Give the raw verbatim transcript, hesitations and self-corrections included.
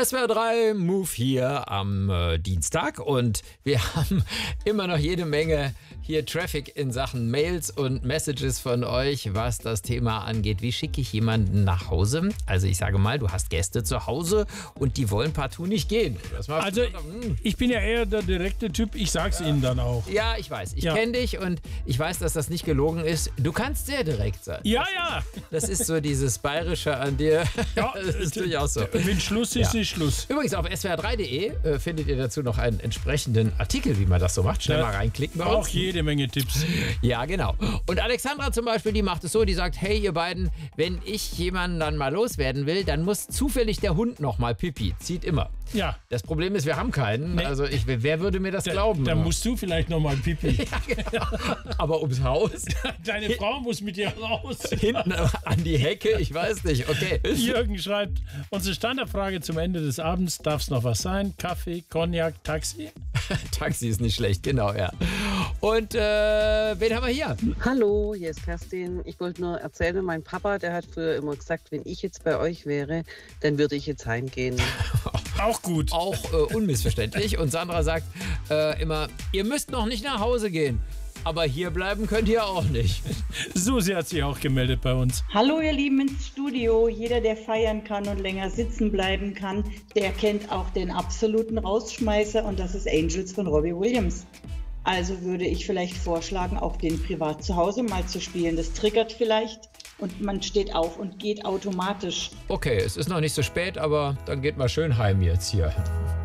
S W R drei Move hier am äh, Dienstag und wir haben immer noch jede Menge hier Traffic in Sachen Mails und Messages von euch, was das Thema angeht. Wie schicke ich jemanden nach Hause? Also ich sage mal, du hast Gäste zu Hause und die wollen partout nicht gehen. Also ich bin ja eher der direkte Typ, ich sag's ja. Ihnen dann auch. Ja, ich weiß. Ich ja. kenne dich und ich weiß, dass das nicht gelogen ist. Du kannst sehr direkt sein. Ja, das ja. Ist, das ist so dieses Bayerische an dir. Ja, das ist durchaus so. Wenn Schluss ist, ja. ist Schluss. Übrigens auf S W R drei punkt de äh, findet ihr dazu noch einen entsprechenden Artikel, wie man das so macht. Schnell ja. mal reinklicken bei uns. Auch jede Menge Tipps. Ja, genau. Und Alexandra zum Beispiel, die macht es so, die sagt, hey ihr beiden, wenn ich jemanden dann mal loswerden will, dann muss zufällig der Hund noch mal Pipi. Zieht immer. Ja. Das Problem ist, wir haben keinen. Nee. Also ich, wer würde mir das da, glauben? Dann musst du vielleicht noch mal Pipi. Ja, genau. Aber ums Haus? Deine Frau muss mit dir raus. Hinten an die Hecke? Ich weiß nicht. Okay. Jürgen schreibt, unsere Standardfrage zum Ende des Abends, darf es noch was sein? Kaffee, Cognac, Taxi? Taxi ist nicht schlecht, genau, ja. Und äh, wen haben wir hier? Hallo, hier ist Kerstin. Ich wollte nur erzählen, mein Papa, der hat früher immer gesagt, wenn ich jetzt bei euch wäre, dann würde ich jetzt heimgehen. Auch gut. Auch äh, unmissverständlich. Und Sandra sagt äh, immer, ihr müsst noch nicht nach Hause gehen. Aber hier bleiben könnt ihr auch nicht. Susi hat sich auch gemeldet bei uns. Hallo ihr Lieben ins Studio. Jeder, der feiern kann und länger sitzen bleiben kann, der kennt auch den absoluten Rausschmeißer und das ist Angels von Robbie Williams. Also würde ich vielleicht vorschlagen, auch den privat zu Hause mal zu spielen. Das triggert vielleicht und man steht auf und geht automatisch. Okay, es ist noch nicht so spät, aber dann geht mal schön heim jetzt hier.